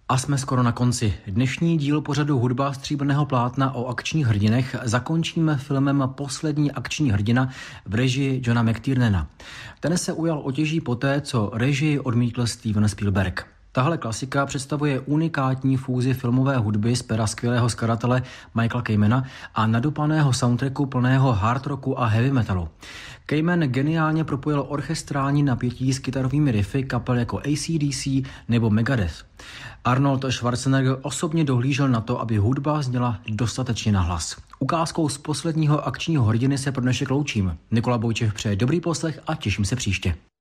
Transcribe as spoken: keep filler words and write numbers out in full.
A jsme skoro na konci. Dnešní díl pořadu Hudba stříbrného plátna o akčních hrdinech zakončíme filmem Poslední akční hrdina v režii Johna McTiernana. Ten se ujal otěží poté, co režii odmítl Steven Spielberg. Tahle klasika představuje unikátní fúzi filmové hudby z pera skvělého skladatele Michaela Kaymana a nadupaného soundtracku plného hard rocku a heavy metalu. Kayman geniálně propojil orchestrální napětí s kytarovými riffy kapel jako A C D C nebo Megadeth. Arnold Schwarzenegger osobně dohlížel na to, aby hudba zněla dostatečně nahlas. Ukázkou z posledního akčního hrdiny se pro dnešek loučím. Nikola Bojčev přeje dobrý poslech a těším se příště.